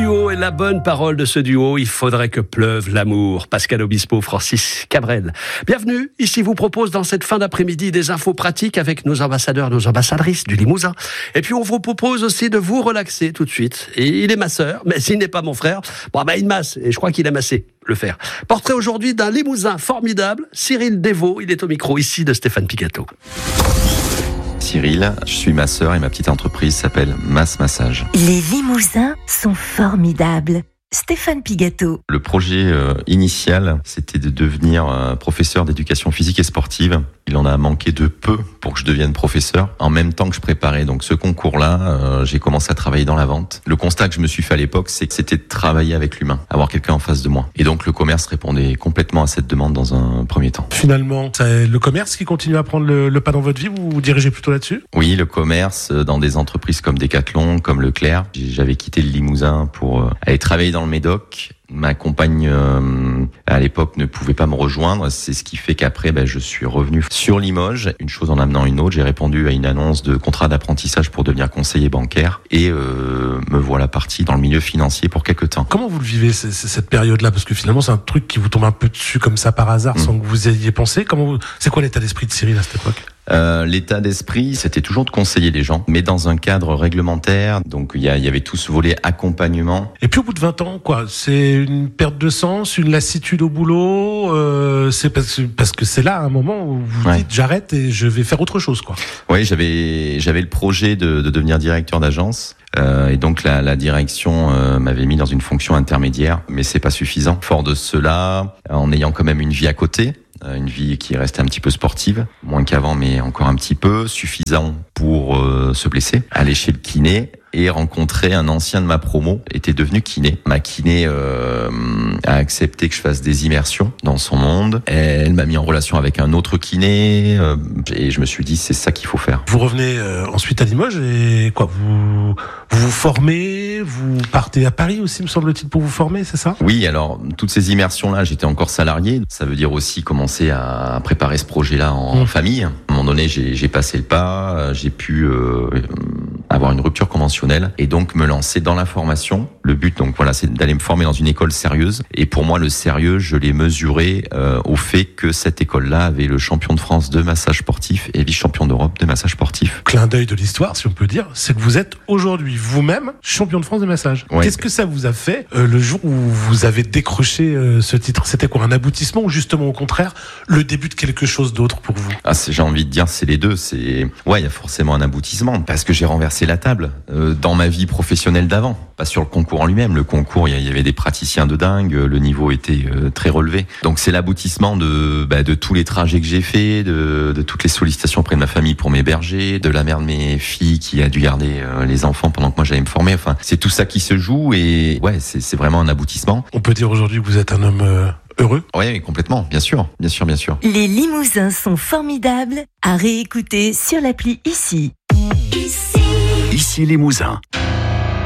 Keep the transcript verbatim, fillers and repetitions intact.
duo et la bonne parole de ce duo, il faudrait que pleuve l'amour. Pascal Obispo, Francis Cabrel. Bienvenue, ici vous propose dans cette fin d'après-midi des infos pratiques avec nos ambassadeurs, nos ambassadrices du Limousin. Et puis on vous propose aussi de vous relaxer tout de suite. Et il est masseur, mais s'il n'est pas mon frère, bon bah il masse, et je crois qu'il aime assez le faire. Portrait aujourd'hui d'un Limousin formidable, Cyril Desvaux, il est au micro ici de Stéphane Picato. Cyril, je suis masseur et ma petite entreprise s'appelle Mass Massage. Les Limousins sont formidables. Stéphane Pigato. Le projet euh, initial, c'était de devenir euh, professeur d'éducation physique et sportive. Il en a manqué de peu pour que je devienne professeur. En même temps que je préparais donc ce concours-là, euh, j'ai commencé à travailler dans la vente. Le constat que je me suis fait à l'époque, c'est que c'était de travailler avec l'humain, avoir quelqu'un en face de moi. Et donc le commerce répondait complètement à cette demande dans un premier temps. Finalement, c'est le commerce qui continue à prendre le, le pas dans votre vie, vous vous dirigez plutôt là-dessus ? Oui, le commerce dans des entreprises comme Decathlon, comme Leclerc. J'avais quitté le Limousin pour euh, aller travailler dans le Médoc. Ma compagne, euh, à l'époque, ne pouvait pas me rejoindre. C'est ce qui fait qu'après, ben, je suis revenu sur Limoges. Une chose en amenant une autre, j'ai répondu à une annonce de contrat d'apprentissage pour devenir conseiller bancaire. Et euh, me voilà parti dans le milieu financier pour quelques temps. Comment vous le vivez, c- c- cette période-là ? Parce que finalement, c'est un truc qui vous tombe un peu dessus comme ça par hasard, mmh. sans que vous ayez pensé. Comment vous... C'est quoi l'état d'esprit de Cyril à cette époque ? Euh, l'état d'esprit, c'était toujours de conseiller les gens, mais dans un cadre réglementaire. Donc il y, y avait tout ce volet accompagnement. Et puis au bout de vingt ans, quoi, c'est une perte de sens, une lassitude au boulot. Euh, c'est parce que parce que c'est là un moment où vous ouais. dites j'arrête et je vais faire autre chose, quoi. Oui, j'avais j'avais le projet de, de devenir directeur d'agence. Euh, et donc la, la direction euh, m'avait mis dans une fonction intermédiaire, mais c'est pas suffisant. Fort de cela, en ayant quand même une vie à côté. Une vie qui restait un petit peu sportive, moins qu'avant, mais encore un petit peu, suffisant pour euh, se blesser, aller chez le kiné et rencontrer un ancien de ma promo, était devenu kiné. Ma kiné euh, a accepté que je fasse des immersions dans son monde. Elle m'a mis en relation avec un autre kiné euh, et je me suis dit c'est ça qu'il faut faire. Vous revenez euh, ensuite à Limoges et quoi, vous, vous vous formez, vous partez à Paris aussi, me semble-t-il, pour vous former, c'est ça ? Oui, alors toutes ces immersions-là, j'étais encore salarié. Ça veut dire aussi commencer à préparer ce projet-là en mmh. famille. À un moment donné, j'ai, j'ai passé le pas, j'ai pu euh, avoir une rupture conventionnelle et donc me lancer dans la formation. Le but, donc voilà, c'est d'aller me former dans une école sérieuse. Et pour moi, le sérieux, je l'ai mesuré euh, au fait que cette école-là avait le champion de France de massage sportif et vice-champion d'Europe de massage sportif. Clin d'œil de l'histoire, si on peut dire, c'est que vous êtes aujourd'hui vous-même champion de France de massage. Ouais. Qu'est-ce que ça vous a fait euh, le jour où vous avez décroché euh, ce titre ? C'était quoi, un aboutissement ou justement au contraire le début de quelque chose d'autre pour vous ? Ah, c'est, j'ai envie de dire, c'est les deux. C'est ouais, il y a forcément un aboutissement parce que j'ai renversé la table euh, dans ma vie professionnelle d'avant, pas sur le concours en lui-même. Le concours, il y avait des praticiens de dingue, le niveau était euh, très relevé. Donc c'est l'aboutissement de bah, de tous les trajets que j'ai faits, de, de toutes les sollicitations auprès de ma famille pour m'héberger, de la mère de mes filles qui a dû garder euh, les enfants pendant que moi j'allais me former. Enfin, c'est tout ça qui se joue et ouais, c'est, c'est vraiment un aboutissement. On peut dire aujourd'hui que vous êtes un homme euh, heureux ? Oui, complètement, bien sûr, bien sûr, bien sûr. Les Limousins sont formidables à réécouter sur l'appli Ici. Ici. Ici Limousin.